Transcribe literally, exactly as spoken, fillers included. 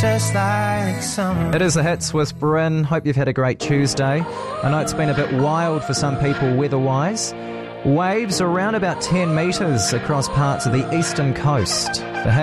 just like summer. It is the Hits with Bryn. Hope you've had a great Tuesday. I know it's been a bit wild for some people weather-wise. Waves around about ten metres across parts of the eastern coast. The